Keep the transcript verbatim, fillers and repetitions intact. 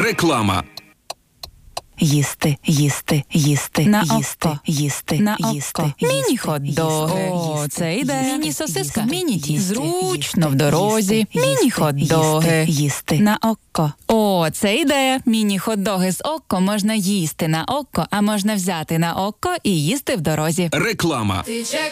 Реклама. Їсти, їсти, їсти, На їсти, око. їсти, На їсти, око. їсти, Міні-хот-доги. їсти, О, це йде. їсти, Міні-сосиска. їсти, Міні-тісто. їсти, Зручно їсти, в дорозі. їсти, Міні-хот-доги. їсти, їсти. На око. О, це ідея. Міні-хот-доги з око можна їсти на око, а можна взяти на око і їсти в дорозі. Реклама.